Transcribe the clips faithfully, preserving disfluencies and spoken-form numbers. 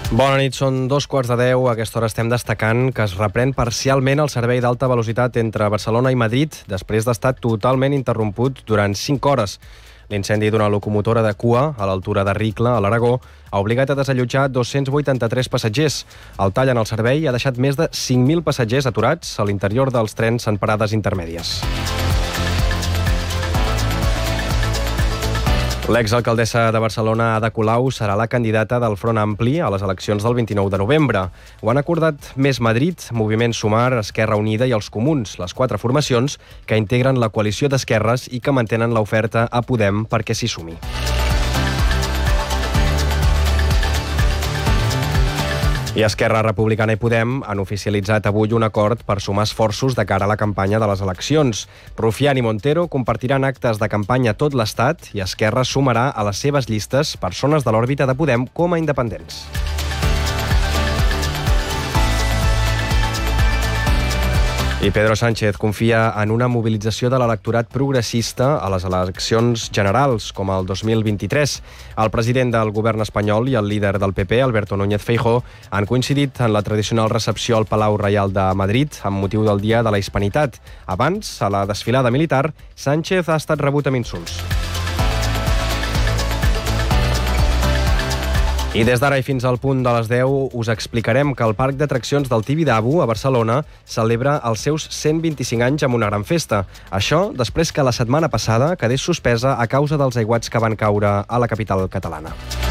Bona nit, són dos quarts de deu. A aquesta hora estem destacant que es reprèn parcialment el servei d'alta velocitat entre Barcelona i Madrid després d'estar totalment interromput durant cinc hores. L'incendi d'una locomotora de cua a l'altura de Ricla, a l'Aragó, ha obligat a desallotjar dos-cents vuitanta-tres passatgers. El tall en el servei ha deixat més de cinc mil passatgers aturats a l'interior dels trens en parades intermèdies. L'exalcaldessa de Barcelona, Ada Colau, serà la candidata del Front Ampli a les eleccions del vint-i-nou de novembre. Ho han acordat Més Madrid, Moviment Sumar, Esquerra Unida i els Comuns, les quatre formacions que integren la coalició d'esquerres i que mantenen l'oferta a Podem perquè s'hi sumi. I Esquerra Republicana i Podem han oficialitzat avui un acord per sumar esforços de cara a la campanya de les eleccions. Rufián i Montero compartiran actes de campanya a tot l'Estat i Esquerra sumarà a les seves llistes persones de l'òrbita de Podem com a independents. I Pedro Sánchez confia en una mobilització de l'electorat progressista a les eleccions generals, com el dos mil vint-i-tres. El president del govern espanyol i el líder del P P, Alberto Núñez Feijóo, han coincidit en la tradicional recepció al Palau Reial de Madrid amb motiu del Dia de la Hispanitat. Abans, a la desfilada militar, Sánchez ha estat rebut amb insults. I des d'ara i fins al punt de les deu us explicarem que el Parc d'Atraccions del Tibidabo, a Barcelona, celebra els seus cent vint-i-cinc anys amb una gran festa. Això després que la setmana passada quedés suspesa a causa dels aiguats que van caure a la capital catalana.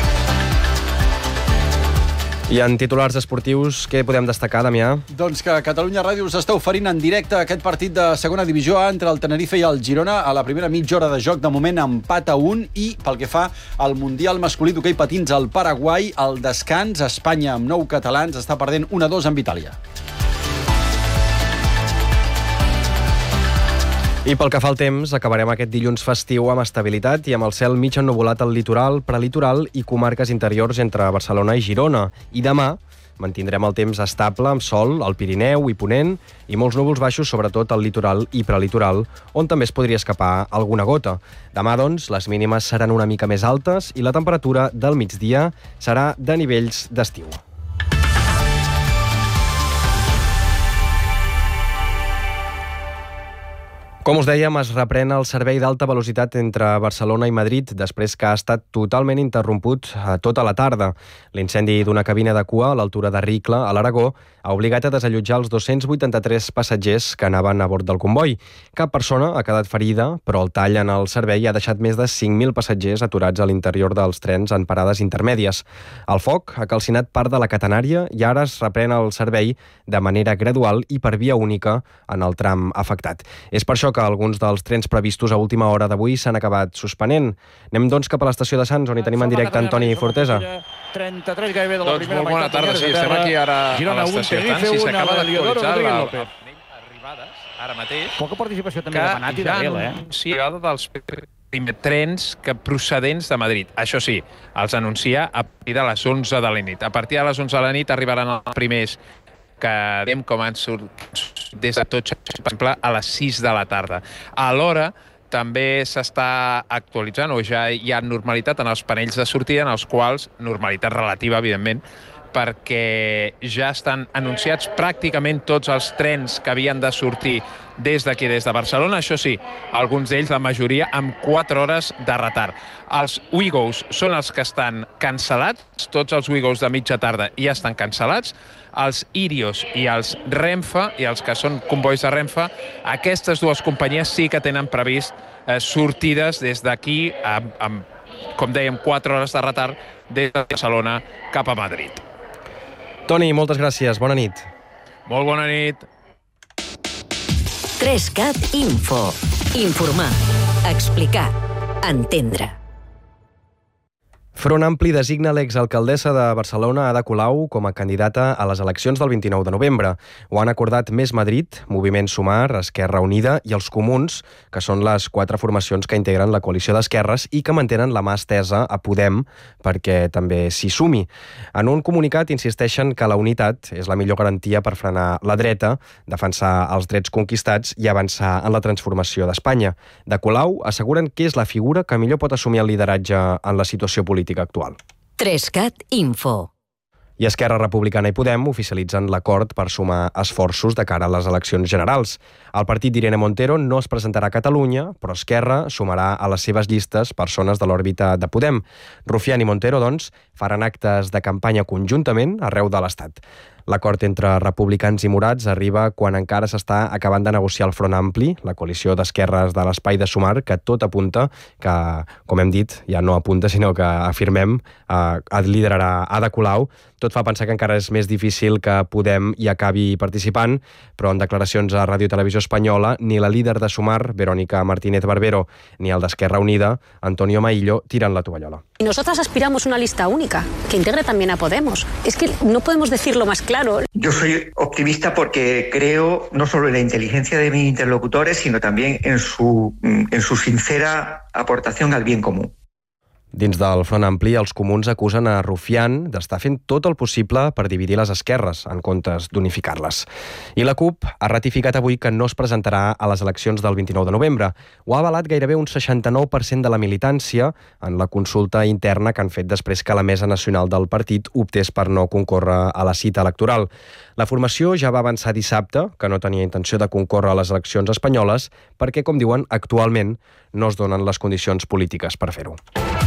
I en titulars esportius, què podem destacar, Damià? Doncs que Catalunya Ràdio us està oferint en directe aquest partit de segona divisió A entre el Tenerife i el Girona a la primera mitja hora de joc. De moment, empat a un. I pel que fa al Mundial masculí d'hoquei patins al Paraguai, al descans, Espanya amb nou catalans està perdent un a dos amb Itàlia. I pel que fa al temps, acabarem aquest dilluns festiu amb estabilitat i amb el cel mig ennuvolat al litoral, prelitoral i comarques interiors entre Barcelona i Girona. I demà mantindrem el temps estable amb sol al Pirineu i Ponent i molts núvols baixos, sobretot al litoral i prelitoral, on també es podria escapar alguna gota. Demà, doncs, les mínimes seran una mica més altes i la temperatura del migdia serà de nivells d'estiu. Com us dèiem, es reprèn el servei d'alta velocitat entre Barcelona i Madrid després que ha estat totalment interromput tota la tarda. L'incendi d'una cabina de cua a l'altura de Ricla, a l'Aragó, ha obligat a desallotjar els dos-cents vuitanta-tres passatgers que anaven a bord del comboi. Cap persona ha quedat ferida, però el tall en el servei ha deixat més de cinc mil passatgers aturats a l'interior dels trens en parades intermèdies. El foc ha calcinat part de la catenària i ara es reprèn el servei de manera gradual i per via única en el tram afectat. És per això que alguns dels trens previstos a última hora d'avui s'han acabat suspenent. Anem, doncs, cap a l'estació de Sants, on hi tenim en directe Antoni Fortesa. trenta-tres gairebé de la doncs primera molt bona tarda, sí, estem aquí ara Girona, a l'estació de Sants i s'acaba d'actualitzar arribades, ara mateix. Poca participació també de Penat i de Gel, eh? Sí, l'arribada dels primers trens que procedents de Madrid. Això sí, els anuncia a partir de les onze de la nit. A partir de les onze de la nit arribaran els primers que veiem com han sortit des de Totxa, per exemple, a les sis de la tarda. Alhora, també s'està actualitzant, o ja hi ha normalitat en els panells de sortida, en els quals, normalitat relativa, evidentment, perquè ja estan anunciats pràcticament tots els trens que havien de sortir des d'aquí, des de Barcelona. Això sí, alguns d'ells, la majoria, amb quatre hores de retard. Els Ouigos són els que estan cancel·lats, tots els Ouigos de mitja tarda ja estan cancel·lats. Els Irios i els Renfe, i els que són combois de Renfe, aquestes dues companyies sí que tenen previst eh, sortides des d'aquí, amb, amb, com dèiem, quatre hores de retard, des de Barcelona cap a Madrid. Toni, moltes gràcies. Bona nit. Molt bona nit. tres cat Info. Informar. Explicar. Entendre. Front Ampli designa l'exalcaldessa de Barcelona, Ada Colau, com a candidata a les eleccions del vint-i-nou de novembre. Ho han acordat Més Madrid, Moviment Sumar, Esquerra Unida i els Comuns, que són les quatre formacions que integren la coalició d'esquerres i que mantenen la mà estesa a Podem perquè també s'hi sumi. En un comunicat insisteixen que la unitat és la millor garantia per frenar la dreta, defensar els drets conquistats i avançar en la transformació d'Espanya. De Colau asseguren que és la figura que millor pot assumir el lideratge en la situació política actual. tres cat Info. I Esquerra Republicana i Podem oficialitzen l'acord per sumar esforços de cara a les eleccions generals. El partit d'Irene Montero no es presentarà a Catalunya, però Esquerra sumarà a les seves llistes persones de l'òrbita de Podem. Rufián i Montero, doncs, faran actes de campanya conjuntament arreu de l'Estat. L'acord entre republicans i morats arriba quan encara s'està acabant de negociar el Front Ampli, la coalició d'esquerres de l'Espai de Sumar, que tot apunta que, com hem dit, ja no apunta, sinó que afirmem, eh, liderarà Ada Colau. Tot fa pensar que encara és més difícil que Podem hi acabi participant, però en declaracions a Ràdio i Televisió Espanyola, ni la líder de Sumar, Verónica Martínez Barbero, ni el d'Esquerra Unida, Antonio Maillo, tiren la tovallola. Y nosotras aspiramos a una lista única, que integre también a Podemos. Es que no podemos decirlo más claro. Yo soy optimista porque creo no solo en la inteligencia de mis interlocutores, sino también en su, en su sincera aportación al bien común. Dins del Front Ampli, els comuns acusen a Rufián d'estar fent tot el possible per dividir les esquerres, en comptes d'unificar-les. I la CUP ha ratificat avui que no es presentarà a les eleccions del vint-i-nou de novembre. Ho ha avalat gairebé un seixanta-nou per cent de la militància en la consulta interna que han fet després que la Mesa Nacional del partit optés per no concórrer a la cita electoral. La formació ja va avançar dissabte que no tenia intenció de concórrer a les eleccions espanyoles perquè, com diuen, actualment no es donen les condicions polítiques per fer-ho.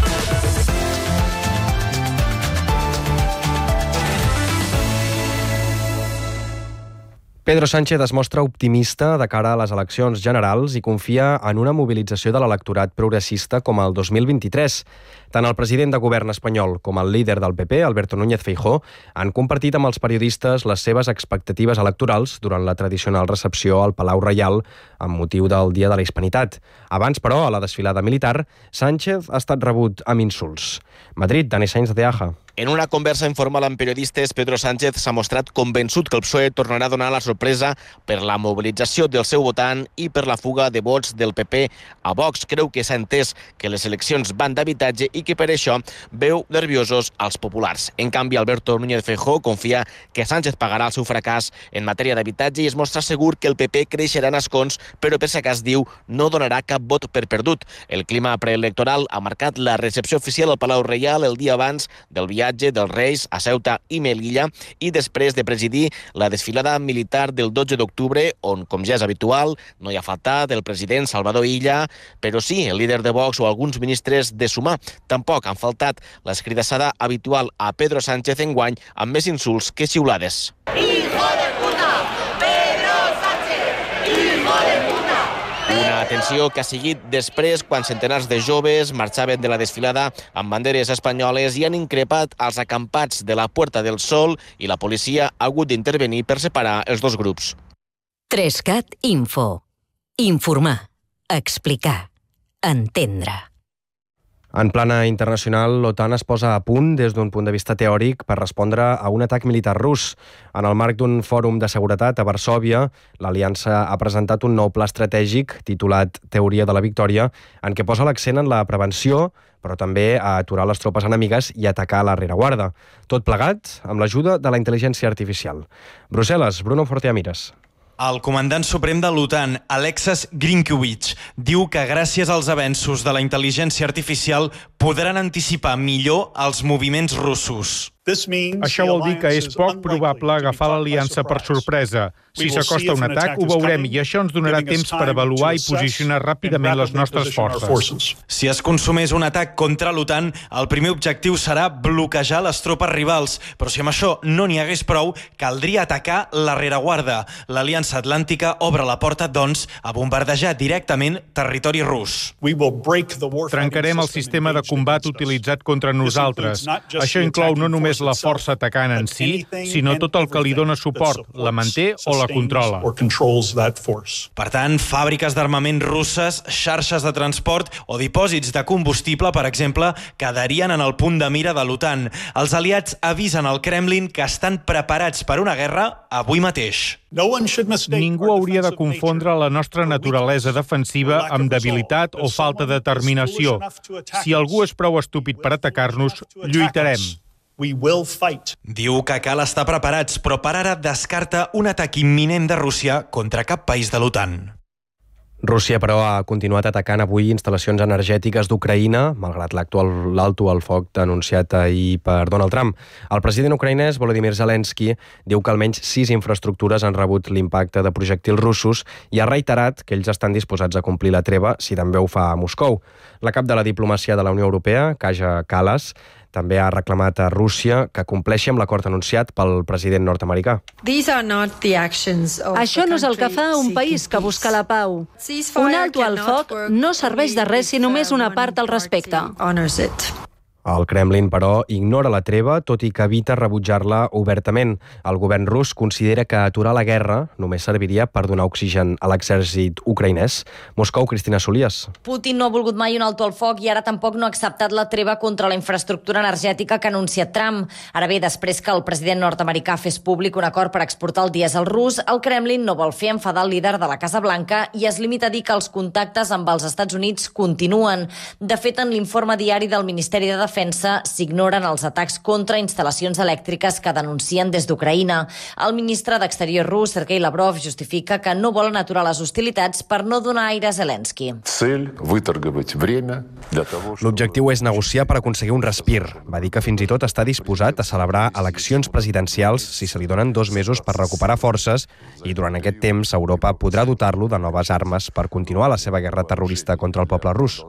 Pedro Sánchez es mostra optimista de cara a les eleccions generals i confia en una mobilització de l'electorat progressista com el dos mil vint-i-tres. Tant el president de govern espanyol com el líder del P P, Alberto Núñez Feijóo, han compartit amb els periodistes les seves expectatives electorals durant la tradicional recepció al Palau Reial amb motiu del Dia de la Hispanitat. Abans, però, a la desfilada militar, Sánchez ha estat rebut amb insults. Madrid, Dani Sainz de Aja. En una conversa informal amb periodistes, Pedro Sánchez s'ha mostrat convençut que el P S O E tornarà a donar la sorpresa per la mobilització del seu votant i per la fuga de vots del P P a Vox. Creu que s'ha entès que les eleccions van d'habitatge i que per això veu nerviosos als populars. En canvi, Alberto Núñez Feijóo confia que Sánchez pagarà el seu fracàs en matèria d'habitatge i es mostra segur que el P P creixerà en escons, però per si cas diu no donarà cap vot per perdut. El clima preelectoral ha marcat la recepció oficial al Palau Reial el dia abans del viatge dels Reis a Ceuta i Melilla i després de presidir la desfilada militar del dotze d'octubre, on, com ja és habitual, no hi ha faltat el president Salvador Illa, però sí el líder de Vox o alguns ministres de Sumar. Tampoc han faltat l'escridassada habitual a Pedro Sánchez enguany amb més insults que xiulades. Hijo de puta! Pedro Sánchez! Hijo de puta! Una atenció que ha seguit després quan centenars de joves marxaven de la desfilada amb banderes espanyoles i han increpat els acampats de la Puerta del Sol i la policia ha hagut d'intervenir per separar els dos grups. tres cat Info. Informar. Explicar. Entendre. En plana internacional, l'OTAN es posa a punt des d'un punt de vista teòric per respondre a un atac militar rus. En el marc d'un fòrum de seguretat a Varsòvia, l'Aliança ha presentat un nou pla estratègic titulat Teoria de la Victòria, en què posa l'accent en la prevenció, però també a aturar les tropes enemigues i atacar la rereguarda. Tot plegat amb l'ajuda de la intel·ligència artificial. Brussel·les, Bruno Forteamires. El comandant suprem de l'OTAN, Alexis Grinkiewicz, diu que gràcies als avenços de la intel·ligència artificial podran anticipar millor els moviments russos. Això vol dir que és poc probable agafar l'aliança per sorpresa. Si s'acosta un atac, ho veurem i això ens donarà temps per avaluar i posicionar ràpidament les nostres forces. Si es consumés un atac contra l'OTAN, el primer objectiu serà bloquejar les tropes rivals, però si amb això no n'hi hagués prou, caldria atacar la rereguarda. L'Aliança Atlàntica obre la porta, doncs, a bombardejar directament territori rus. Trencarem el sistema de combat utilitzat contra nosaltres. Això inclou no només la força atacant en si, sinó tot el que li dona suport, la manté o la controla. Per tant, fàbriques d'armament russes, xarxes de transport o dipòsits de combustible, per exemple, quedarien en el punt de mira de l'OTAN. Els aliats avisen al Kremlin que estan preparats per una guerra avui mateix. Ningú hauria de confondre la nostra naturalesa defensiva amb debilitat o falta de determinació. Si algú és prou estúpid per atacar-nos, lluitarem. Diu que cal estar preparats, però per ara descarta un atac imminent de Rússia contra cap país de l'OTAN. Rússia, però, ha continuat atacant avui instal·lacions energètiques d'Ucraïna, malgrat l'actual l'alto al foc denunciat ahir per Donald Trump. El president ucraïnès, Volodymyr Zelensky, diu que almenys sis infraestructures han rebut l'impacte de projectils russos i ha reiterat que ells estan disposats a complir la treva si també ho fa a Moscou. La cap de la diplomàcia de la Unió Europea, Kaja Kallas, també ha reclamat a Rússia que compleixi amb l'acord anunciat pel president nord-americà. Això no és el que fa un país que busca la pau. Un alto al foc no serveix de res si només una part al respecte. El Kremlin, però, ignora la treva, tot i que evita rebutjar-la obertament. El govern rus considera que aturar la guerra només serviria per donar oxigen a l'exèrcit ucraïnès. Moscou, Cristina Solies. Putin no ha volgut mai un alto al foc i ara tampoc no ha acceptat la treva contra la infraestructura energètica que ha anunciat Trump. Ara bé, després que el president nord-americà fes públic un acord per exportar el dièsel rus, el Kremlin no vol fer enfadar el líder de la Casa Blanca i es limita a dir que els contactes amb els Estats Units continuen. De fet, en l'informe diari del Ministeri de Defensa s'ignoren els atacs contra instal·lacions elèctriques que denuncien des d'Ucraïna. El ministre d'Exterior rus, Sergei Lavrov, justifica que no volen aturar les hostilitats per no donar aire a Zelensky. L'objectiu és negociar per aconseguir un respir. Va dir que fins i tot està disposat a celebrar eleccions presidencials si se li donen dos mesos per recuperar forces i durant aquest temps Europa podrà dotar-lo de noves armes per continuar la seva guerra terrorista contra el poble rus.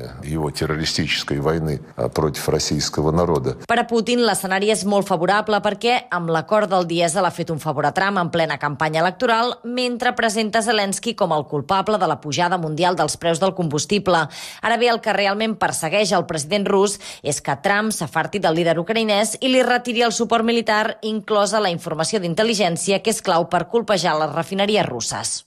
Per a Putin, l'escenari és molt favorable perquè amb l'acord del dièsel ha fet un favor a Trump en plena campanya electoral, mentre presenta Zelensky com el culpable de la pujada mundial dels preus del combustible. Ara bé, el que realment persegueix el president rus és que Trump s'afarti del líder ucraïnès i li retiri el suport militar, inclosa la informació d'intel·ligència, que és clau per colpejar les refineries russes.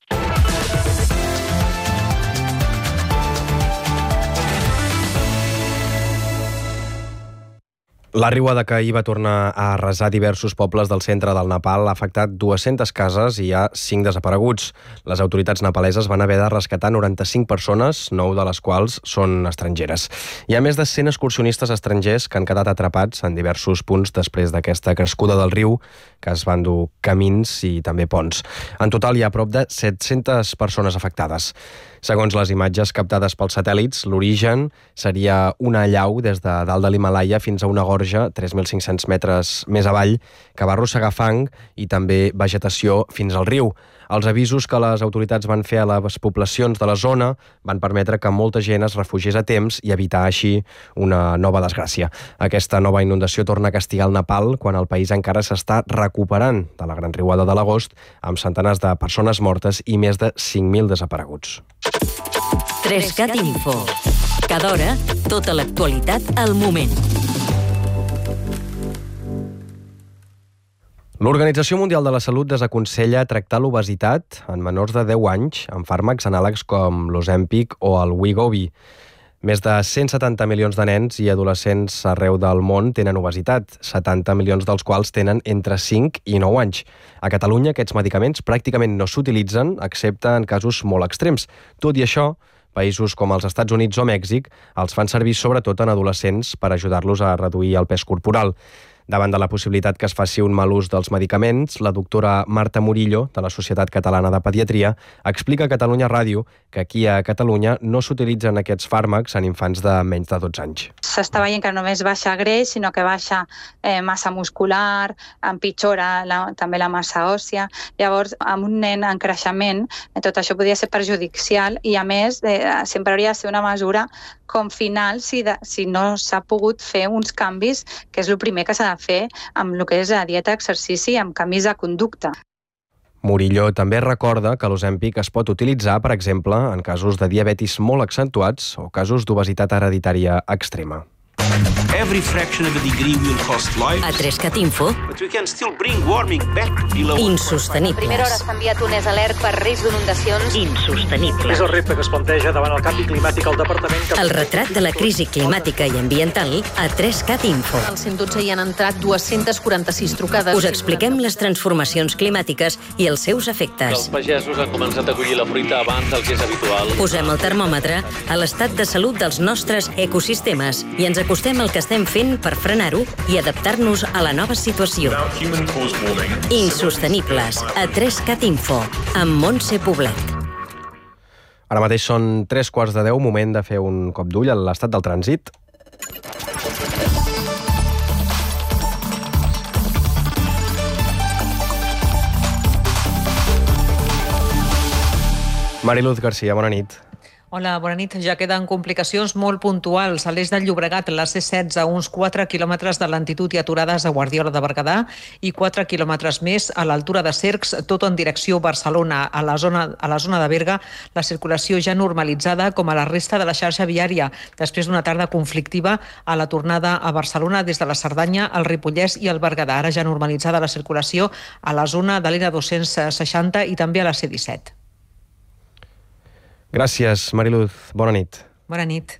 La riuada que ahir va tornar a arrasar diversos pobles del centre del Nepal ha afectat dues-centes cases i hi ha cinc desapareguts. Les autoritats nepaleses van haver de rescatar noranta-cinc persones, nou de les quals són estrangeres. Hi ha més de cent excursionistes estrangers que han quedat atrapats en diversos punts després d'aquesta crescuda del riu, que es van dur camins i també ponts. En total hi ha prop de set-centes persones afectades. Segons les imatges captades pels satèl·lits, l'origen seria una allau des de dalt de l'Himàlaia fins a una gorja, tres mil cinc-cents metres més avall, que va arrossegar fang i també vegetació fins al riu. Els avisos que les autoritats van fer a les poblacions de la zona van permetre que molta gent es refugiés a temps i evitar així una nova desgràcia. Aquesta nova inundació torna a castigar el Nepal quan el país encara s'està recuperant de la gran riuada de l'agost, amb centenars de persones mortes i més de cinc mil desapareguts. tres cat Info. Cada hora, tota l'actualitat al moment. L'Organització Mundial de la Salut desaconsella tractar l'obesitat en menors de deu anys amb fàrmacs anàlegs com l'Ozempic o el Wegovy. Més de cent setanta milions de nens i adolescents arreu del món tenen obesitat, setanta milions dels quals tenen entre cinc i nou anys. A Catalunya aquests medicaments pràcticament no s'utilitzen, excepte en casos molt extrems. Tot i això, països com els Estats Units o Mèxic els fan servir sobretot en adolescents per ajudar-los a reduir el pes corporal. Davant de la possibilitat que es faci un mal ús dels medicaments, la doctora Marta Murillo, de la Societat Catalana de Pediatria, explica a Catalunya Ràdio que aquí a Catalunya no s'utilitzen aquests fàrmacs en infants de menys de dotze anys. S'està veient que no només baixa greix, sinó que baixa eh, massa muscular, empitjora la, també la massa òssia. Llavors, amb un nen en creixement, tot això podria ser perjudicial i, a més, eh, sempre hauria de ser una mesura com final si, de, si no s'ha pogut fer uns canvis, que és el primer que s'ha de fer amb el que és la dieta, exercici i amb canvis de conducta. Murillo també recorda que l'Ozempic es pot utilitzar, per exemple, en casos de diabetis molt accentuats o casos d'obesitat hereditària extrema. Every fraction of a degree will cost lives. A tres cat Info. But we can still bring warming back below. Insostenibles. A primera hora s'ha enviat un alert per risc d'inundacions. Insostenibles. És el repte que es planteja davant el canvi climàtic al departament. Que... El retrat de la crisi climàtica i ambiental a tres cat Info. Al cent dotze hi han entrat dues-centes quaranta-sis trucades. Us expliquem les transformacions climàtiques i els seus efectes. Els pagesos han començat a collir la fruita abans del que és habitual. Posem el termòmetre a l'estat de salut dels nostres ecosistemes i ens acostem al que estem fent per frenar-ho i adaptar-nos a la nova situació. Insostenibles, a tres cat Info, amb Montse Poblet. Ara mateix són tres quarts de deu, moment de fer un cop d'ull a l'estat del trànsit. Mariluz Garcia, bona nit. Hola, bona nit. Ja queden complicacions molt puntuals. A l'est del Llobregat, la C setze, uns quatre quilòmetres de lentitud i aturades a Guardiola de Berguedà i quatre quilòmetres més a l'altura de Cercs, tot en direcció Barcelona. A la zona, a la zona de Berga, la circulació ja normalitzada com a la resta de la xarxa viària, després d'una tarda conflictiva a la tornada a Barcelona des de la Cerdanya, el Ripollès i el Berguedà. Ara ja normalitzada la circulació a la zona de l'E N dos-cents seixanta i també a la C disset. Gràcies, Mariluz. Bona nit. Bona nit.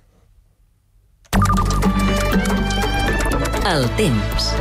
El temps.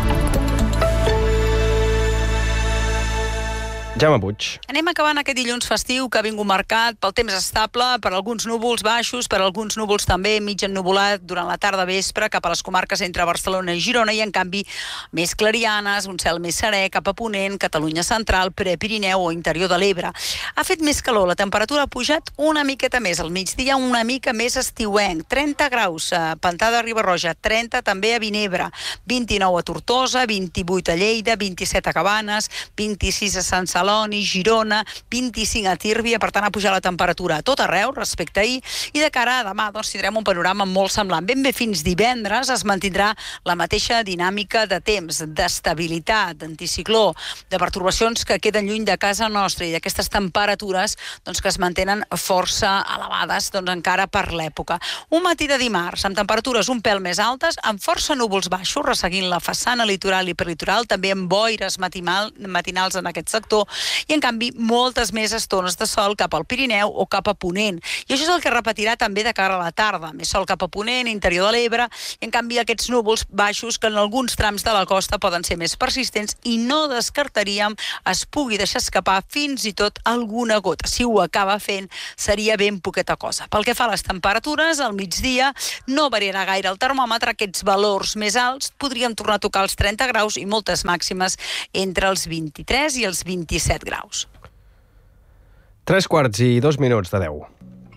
Jaume Puig. Anem acabant aquest dilluns festiu que ha vingut marcat pel temps estable, per alguns núvols baixos, per alguns núvols també mig ennuvolat durant la tarda vespre cap a les comarques entre Barcelona i Girona i en canvi més clarianes, un cel més serè cap a Ponent, Catalunya central, Prepirineu o interior de l'Ebre. Ha fet més calor, la temperatura ha pujat una miqueta més, al migdia una mica més estiuenc, trenta graus a Pantà de Riba-roja, trenta també a Vinebre, vint-i-nou a Tortosa, vint-i-vuit a Lleida, vint-i-set a Cabanes, vint-i-sis a Sant Celoni, Girona, vint-i-cinc a Tírvia, per tant ha pujat la temperatura a tot arreu respecte a ahir, i de cara a demà doncs, tindrem un panorama molt semblant. Ben bé fins divendres es mantindrà la mateixa dinàmica de temps, d'estabilitat, d'anticicló, de pertorbacions que queden lluny de casa nostra i d'aquestes temperatures doncs, que es mantenen força elevades doncs, encara per l'època. Un matí de dimarts amb temperatures un pèl més altes, amb força núvols baixos, resseguint la façana litoral i perlitoral, també amb boires matinal, matinals en aquest sector, i en canvi moltes més estones de sol cap al Pirineu o cap a Ponent. I això és el que repetirà també de cara a la tarda. Més sol cap a Ponent, interior de l'Ebre, i en canvi aquests núvols baixos que en alguns trams de la costa poden ser més persistents i no descartaríem es pugui deixar escapar fins i tot alguna gota. Si ho acaba fent, seria ben poqueta cosa. Pel que fa a les temperatures, al migdia no variarà gaire el termòmetre, aquests valors més alts podríem tornar a tocar els trenta graus i moltes màximes entre els vint-i-tres i els vint-i-set graus. Tres quarts i dos minuts de deu.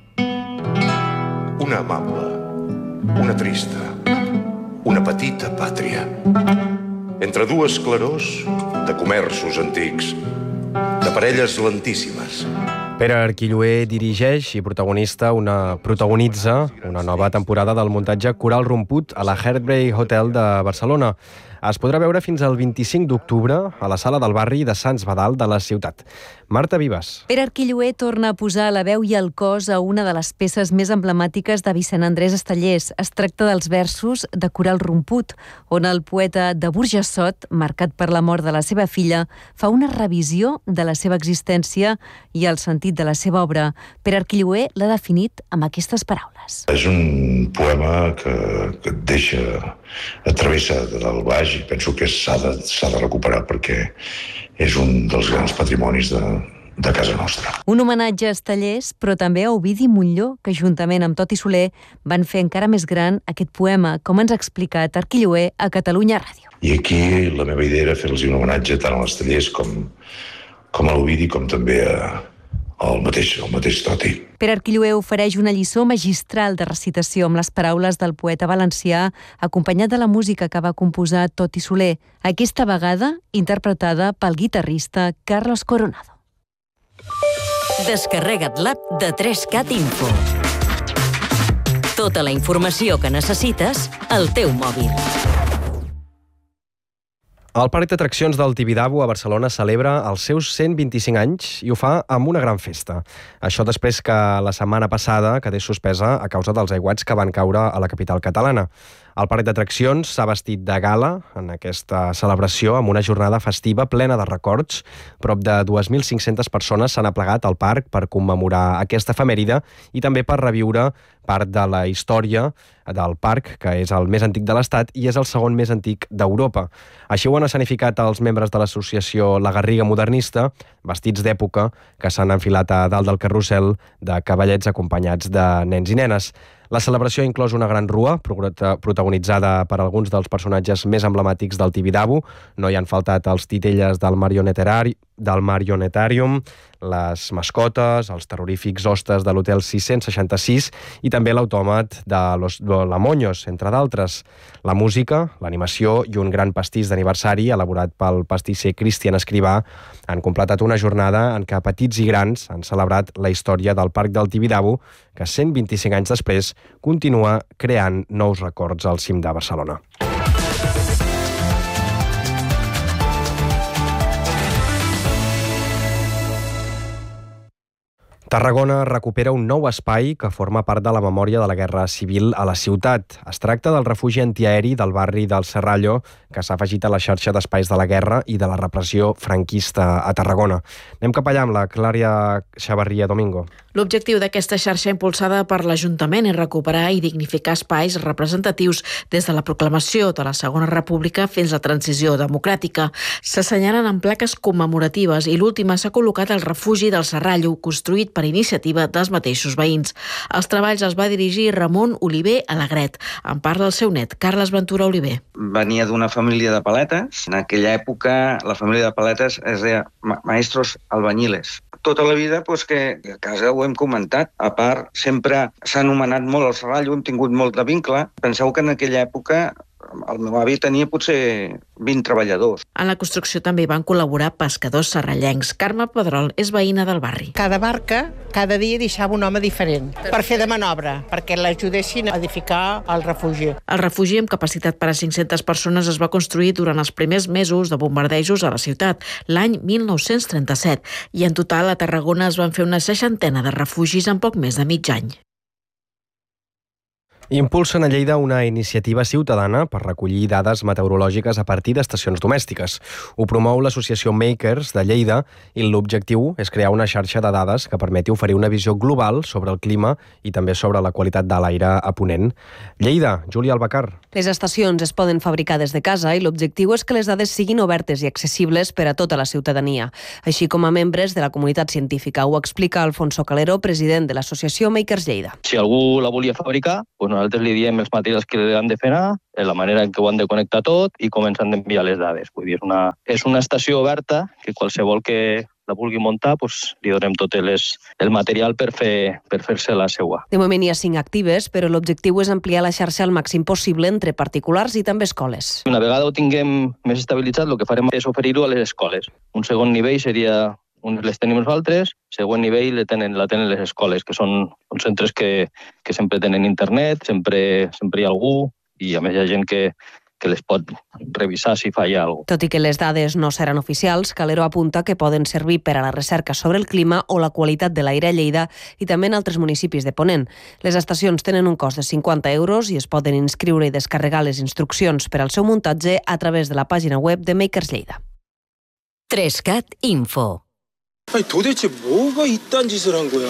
Una amable, una trista, una petita pàtria. Entre dues clarors de comerços antics, de parelles lentíssimes. Pere Arquilloé dirigeix i protagonista una protagonitza una nova temporada del muntatge Coral Romput a la Heartbreak Hotel de Barcelona. Es podrà veure fins al vint-i-cinc d'octubre a la sala del barri de Sants Badal de la ciutat. Marta Vives. Pere Arquilloé torna a posar la veu i el cos a una de les peces més emblemàtiques de Vicent Andrés Estellés. Es tracta dels versos de Coral Romput, on el poeta de Burjassot, marcat per la mort de la seva filla, fa una revisió de la seva existència i el sentit de la seva obra. Pere Arquilloé l'ha definit amb aquestes paraules. És un poema que, que et deixa atravessat del baix i penso que s'ha de, s'ha de recuperar perquè és un dels grans patrimonis de, de casa nostra. Un homenatge a Estellés, però també a Ovidi Montllor, que juntament amb Toti Soler van fer encara més gran aquest poema, com ens ha explicat Arquilloé a Catalunya Ràdio. I aquí la meva idea era fer-los un homenatge tant a l'Estellés com, com a l'Ovidi, com també a el mateix, el mateix Toti. Pere Arquilloé ofereix una lliçó magistral de recitació amb les paraules del poeta valencià, acompanyat de la música que va composar Toti Soler, aquesta vegada interpretada pel guitarrista Carlos Coronado. Descarrega't l'app de tres cat Info. Tota la informació que necessites al teu mòbil. El Parc d'Atraccions del Tibidabo a Barcelona celebra els seus cent vint-i-cinc anys i ho fa amb una gran festa. Això després que la setmana passada quedés suspesa a causa dels aiguats que van caure a la capital catalana. El Parc d'Atraccions s'ha vestit de gala en aquesta celebració amb una jornada festiva plena de records. Prop de dos mil cinc-centes persones s'han aplegat al parc per commemorar aquesta efemèride i també per reviure part de la història del parc, que és el més antic de l'Estat i és el segon més antic d'Europa. Així ho han escenificat els membres de l'associació La Garriga Modernista, vestits d'època, que s'han enfilat a dalt del carrusel de cavallets acompanyats de nens i nenes. La celebració ha inclòs una gran rua, protagonitzada per alguns dels personatges més emblemàtics del Tibidabo. No hi han faltat els titelles del marionetari, del Marionetarium, les mascotes, els terrorífics hostes de l'Hotel sis-cents seixanta-sis i també l'autòmat de Los Lamoños, entre d'altres. La música, l'animació i un gran pastís d'aniversari elaborat pel pastisser Cristian Escrivà han completat una jornada en què petits i grans han celebrat la història del Parc del Tibidabo, que cent vint-i-cinc anys després continua creant nous records al cim de Barcelona. Tarragona recupera un nou espai que forma part de la memòria de la Guerra Civil a la ciutat. Es tracta del refugi antiaeri del barri del Serrallo, que s'ha afegit a la xarxa d'espais de la guerra i de la repressió franquista a Tarragona. Anem cap allà amb la Clària Xavarria Domingo. L'objectiu d'aquesta xarxa impulsada per l'Ajuntament és recuperar i dignificar espais representatius des de la proclamació de la Segona República fins a la transició democràtica. S'assenyalen amb plaques commemoratives i l'última s'ha col·locat al refugi del Serrallo, construït per iniciativa dels mateixos veïns. Els treballs els va dirigir Ramon Oliver Alegret. En parla el seu net, Carles Ventura Oliver. Venia d'una família de paletes. En aquella època la família de paletes es deia maestros albañiles. Tota la vida pues, que a casa ho hem comentat. A part, sempre s'ha anomenat molt el Serrallo, hem tingut molt de vincle. Penseu que en aquella època el meu avi tenia potser vint treballadors. En la construcció també van col·laborar pescadors serrallencs. Carme Pedrol és veïna del barri. Cada barca, cada dia deixava un home diferent per fer de manobra, perquè l'ajudessin a edificar el refugi. El refugi, amb capacitat per a cinc-centes persones, es va construir durant els primers mesos de bombardejos a la ciutat, l'any mil nou-cents trenta-set, i en total a Tarragona es van fer una seixantena de refugis en poc més de mig any. Impulsen a Lleida una iniciativa ciutadana per recollir dades meteorològiques a partir d'estacions domèstiques. Ho promou l'associació Makers de Lleida i l'objectiu és crear una xarxa de dades que permeti oferir una visió global sobre el clima i també sobre la qualitat de l'aire a Ponent. Lleida, Júlia Albacar. Les estacions es poden fabricar des de casa i l'objectiu és que les dades siguin obertes i accessibles per a tota la ciutadania, així com a membres de la comunitat científica. Ho explica Alfonso Calero, president de l'associació Makers Lleida. Si algú la volia fabricar, doncs nosaltres li diem els materials que han de fer anar, la manera en què ho han de connectar tot i com ens han d'enviar les dades. Vull dir, és una, és una estació oberta que qualsevol que la vulgui muntar, doncs, li donem tot les, el material per fer per fer-se la seua. De moment hi ha cinc actives, però l'objectiu és ampliar la xarxa al màxim possible entre particulars i també escoles. Una vegada ho tinguem més estabilitzat, el que farem és oferir-ho a les escoles. Un segon nivell seria unes les tenim nosaltres, següent nivell la tenen, la tenen les escoles, que són, són centres que, que sempre tenen internet, sempre, sempre hi ha algú i a més hi ha gent que, que les pot revisar si falla alguna cosa. Tot i que les dades no seran oficials, Calero apunta que poden servir per a la recerca sobre el clima o la qualitat de l'aire a Lleida i també en altres municipis de Ponent. Les estacions tenen un cost de cinquanta euros i es poden inscriure i descarregar les instruccions per al seu muntatge a través de la pàgina web de Makers Lleida. tres cat Info. 아니 도대체 뭐가 이딴 짓을 한 거야?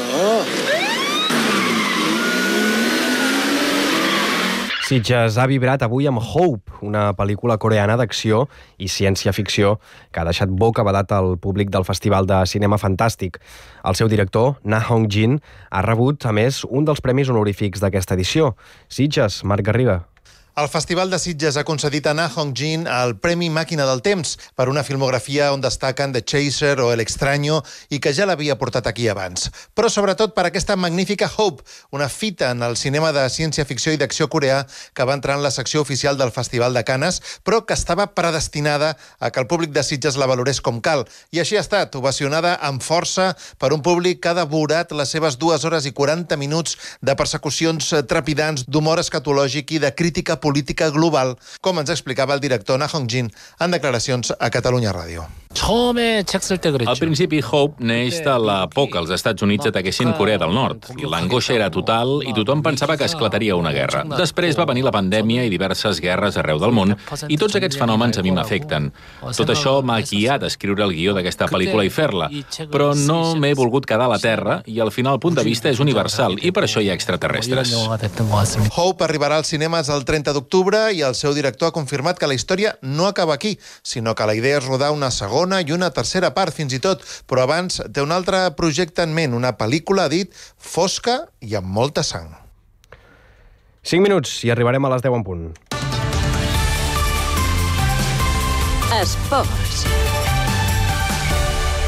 Sitges ha vibrat avui amb Hope, una pel·lícula coreana d'acció i ciència-ficció que ha deixat bocabadat al públic del Festival de Cinema Fantàstic. El seu director, Na Hong-jin, ha rebut, a més, un dels premis honorífics d'aquesta edició. Sitges, Marc Garriga. El Festival de Sitges ha concedit a Na Hong-jin el Premi Màquina del Temps per una filmografia on destaquen The Chaser o El Extraño i que ja l'havia portat aquí abans. Però sobretot per aquesta magnífica Hope, una fita en el cinema de ciència-ficció i d'acció coreà que va entrar en la secció oficial del Festival de Canes, però que estava predestinada a que el públic de Sitges la valorés com cal. I així ha estat, ovacionada amb força per un públic que ha devorat les seves dues hores i quaranta minuts de persecucions trepidants, d'humor escatològic i de crítica política política global, com ens explicava el director Na Hong-jin en declaracions a Catalunya Ràdio. Al principi, Hope neix de la por que els Estats Units ataquessin Corea del Nord. L'angoixa era total i tothom pensava que esclataria una guerra. Després va venir la pandèmia i diverses guerres arreu del món, i tots aquests fenòmens a mi m'afecten. Tot això m'ha guiat a escriure el guió d'aquesta pel·lícula i fer-la, però no m'he volgut quedar a la Terra i al final el punt de vista és universal i per això hi ha extraterrestres. Hope arribarà als cinemes el trenta d'octubre i el seu director ha confirmat que la història no acaba aquí, sinó que la idea és rodar una segona i una tercera part, fins i tot, però abans té un altre projecte en ment, una pel·lícula, ha dit, fosca i amb molta sang. cinc minuts i arribarem a les deu en punt. Esports.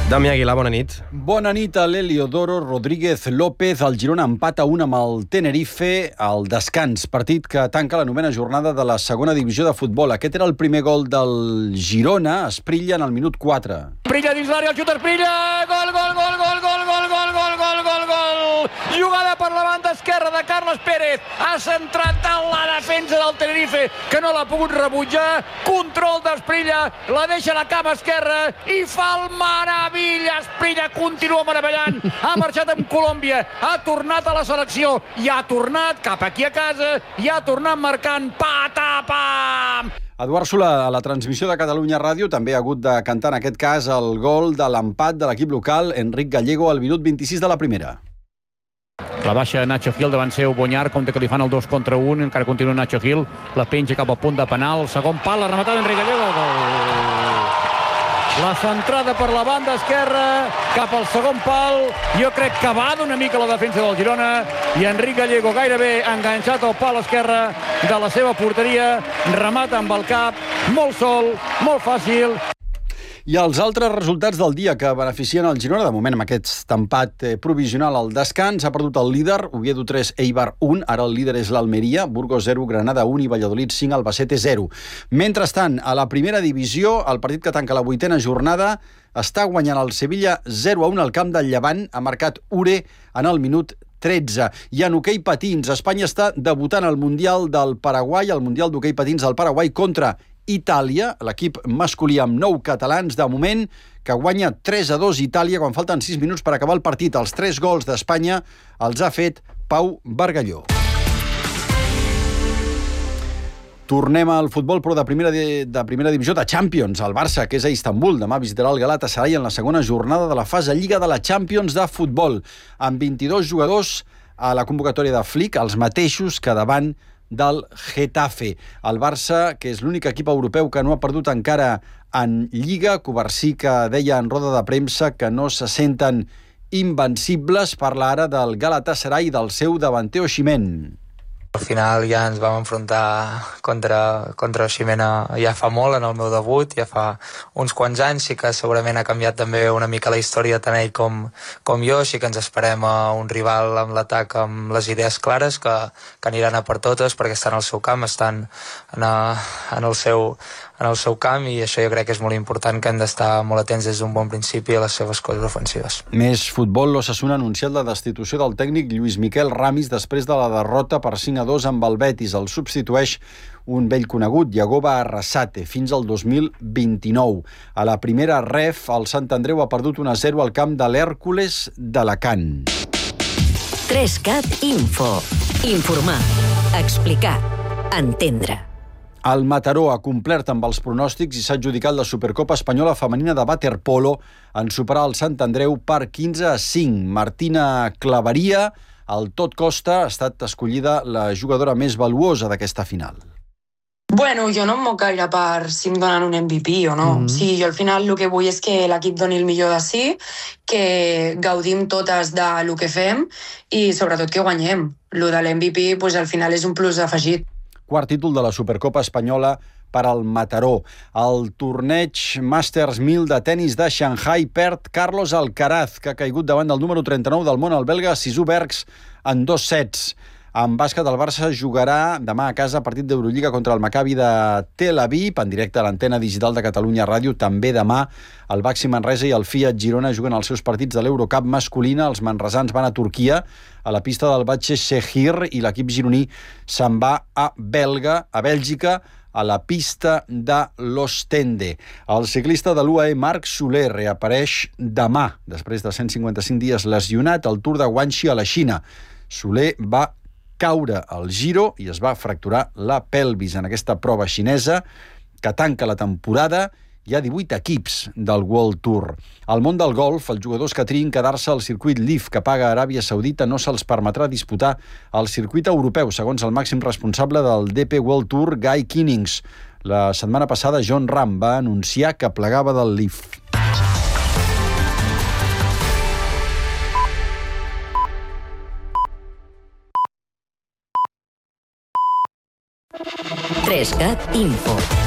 Damià Aguilar, bona nit. Bona nit a l'Heliodoro Rodríguez López. El Girona empata un amb el Tenerife al descans, partit que tanca la novena jornada de la segona divisió de futbol. Aquest era el primer gol del Girona. Esprilla en el minut quatre. Esprilla dins l'àrea, el xut Esprilla, gol, gol, gol, gol, gol, gol, gol, gol, gol, gol, gol. Jugada per la banda esquerra de Carles Pérez. Ha centrat en la defensa del Tenerife, que no l'ha pogut rebutjar. Control d'Esprilla, la deixa a la cama esquerra i fa el meravell. Esprilla continua meravellant, ha marxat amb Colòmbia, ha tornat a la selecció i ha tornat cap aquí a casa i ha tornat marcant patapam. Eduard Solà, a la transmissió de Catalunya Ràdio, també ha hagut de cantar en aquest cas el gol de l'empat de l'equip local, Enric Gallego, al minut vint-i-sis de la primera. La baixa Nacho Gil davant seu, Bonyar, compte que li fan el dos contra un, encara continua Nacho Gil, la penja cap al punt de penal, segon pal, la rematada d'Enric Gallego, gol. La centrada per la banda esquerra cap al segon pal. Jo crec que va una mica la defensa del Girona i Enric Gallego gairebé enganxat al pal esquerre de la seva porteria. Remata amb el cap, molt sol, molt fàcil. I els altres resultats del dia que beneficien el Girona, de moment amb aquest empat provisional al descans, ha perdut el líder, Oviedo tres, Eibar un, ara el líder és l'Almeria, Burgos zero, Granada un i Valladolid cinc, Albacete zero. Mentrestant, a la primera divisió, el partit que tanca la vuitena jornada està guanyant el Sevilla zero a un al camp del Llevant, ha marcat Ure en el minut tretze. I en hoquei patins, Espanya està debutant al Mundial del Paraguai, el Mundial d'hoquei patins del Paraguai contra Itàlia, l'equip masculí amb nou catalans, de moment, que guanya tres a dos Itàlia quan falten sis minuts per acabar el partit. Els tres gols d'Espanya els ha fet Pau Bargalló. Tornem al futbol, però de primera, de, de primera divisió de Champions. El Barça, que és a Istanbul, demà visitarà el Galatasaray en la segona jornada de la fase Lliga de la Champions de futbol, amb vint-i-dos jugadors a la convocatòria de Flick, els mateixos que davant del Getafe. El Barça, que és l'únic equip europeu que no ha perdut encara en Lliga, Covarsí, que deia en roda de premsa que no se senten invencibles, parla ara del Galatasaray i del seu davanter Osimhen. Al final ja ens vam enfrontar contra, contra Osimhen ja fa molt, en el meu debut, ja fa uns quants anys, sí que segurament ha canviat també una mica la història tant ell com, com jo, sí que ens esperem a un rival amb l'atac amb les idees clares, que, que aniran a per totes perquè estan al seu camp, estan en, a, en, el seu, en el seu camp, i això jo crec que és molt important, que hem d'estar molt atents des d'un bon principi a les seves coses ofensives. Més futbol, l'Osasuna ha anunciat la destitució del tècnic Lluís Miquel Ramis després de la derrota per cinc a dos amb el Betis. El substitueix un vell conegut, Yagoba Arrasate, fins al dos mil vint-i-nou. A la primera ref, el Sant Andreu ha perdut un a zero al camp de l'Hèrcules d'Alacant. tres cat Info. Informar, explicar, entendre. El Mataró ha complert amb els pronòstics i s'ha adjudicat la Supercopa Espanyola Femenina de Waterpolo en superar el Sant Andreu per quinze a cinc. Martina Claveria, al tot costa, ha estat escollida la jugadora més valuosa d'aquesta final. Bueno, jo no em moc gaire per si em donen un M V P o no. Mm. Sí, jo al final el que vull és que l'equip doni el millor de si, que gaudim totes de lo que fem i sobretot que guanyem. Lo de l'M V P pues, al final és un plus afegit. Quart títol de la Supercopa Espanyola per al Mataró. El torneig Masters mil de tennis de Shanghai perd Carlos Alcaraz, que ha caigut davant del número trenta-nou del món, el belga Sisou Bergs, en dos sets. En bàsquet, el Barça jugarà demà a casa partit d'Eurolliga contra el Maccabi de Tel Aviv, en directe a l'antena digital de Catalunya Ràdio. També demà el Baxi Manresa i el Fiat Girona juguen els seus partits de l'Eurocup masculina. Els manresans van a Turquia, a la pista del Başakşehir, i l'equip gironí se'n va a Belga, a Bèlgica, a la pista de l'Ostende. El ciclista de l'U A E, Marc Soler, reapareix demà, després de cent cinquanta-cinc dies lesionat, al Tour de Guangxi a la Xina. Soler va caure al Giro i es va fracturar la pelvis en aquesta prova xinesa que tanca la temporada. Hi ha divuit equips del World Tour. Al món del golf, els jugadors que triïn quedar-se al circuit L I V que paga Aràbia Saudita no se'ls permetrà disputar el circuit europeu, segons el màxim responsable del D P World Tour, Guy Kinnings. La setmana passada, John Ram va anunciar que plegava del L I V. tres cat Info.